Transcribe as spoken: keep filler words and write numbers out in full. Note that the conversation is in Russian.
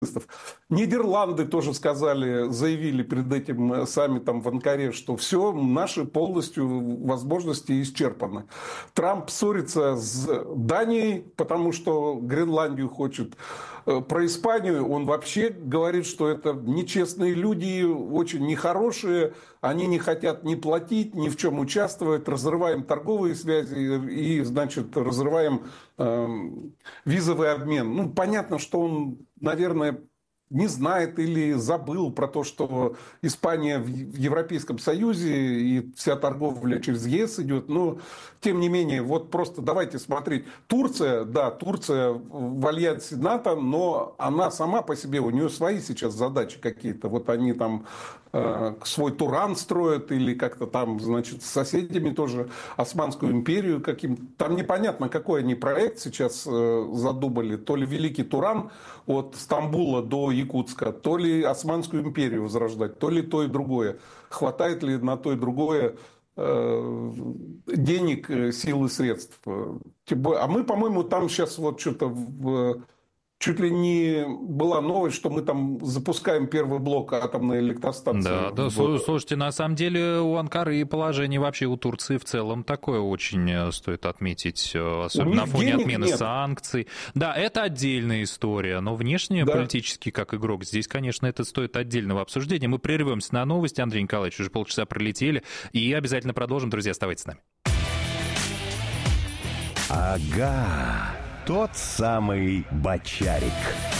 Нидерланды тоже сказали, заявили перед этим саммитом в Анкаре, что все, наши полностью возможности исчерпаны. Трамп ссорится с Данией, потому что Гренландию хочет. Про Испанию он вообще говорит, что это нечестные люди, очень нехорошие, они не хотят ни платить, ни в чем участвовать, разрываем торговые связи и, значит, разрываем э, визовый обмен. Ну, понятно, что он, наверное, не знает или забыл про то, что Испания в Европейском Союзе и вся торговля через ЕС идет. Но, тем не менее, вот просто давайте смотреть. Турция, да, Турция в альянсе НАТО, но она сама по себе, у нее свои сейчас задачи какие-то. Вот они там э, свой Туран строят или как-то там, значит, с соседями тоже Османскую империю каким-то. Там непонятно, какой они проект сейчас э, задумали. То ли Великий Туран от Стамбула до Якутска, то ли Османскую империю возрождать, то ли то и другое. Хватает ли на то и другое э, денег, сил и средств? А мы, по-моему, там сейчас вот что-то в... Чуть ли не была новость, что мы там запускаем первый блок атомной электростанции. Да, да, в... слушайте, на самом деле у Анкары и положение вообще у Турции в целом такое очень стоит отметить, особенно на фоне отмены нет. санкций. Да, это отдельная история, но внешне да. политически как игрок здесь, конечно, это стоит отдельного обсуждения. Мы прервемся на новости, Андрей Николаевич, уже полчаса пролетели, и обязательно продолжим. Друзья, оставайтесь с нами. Ага. Тот самый Бочарик.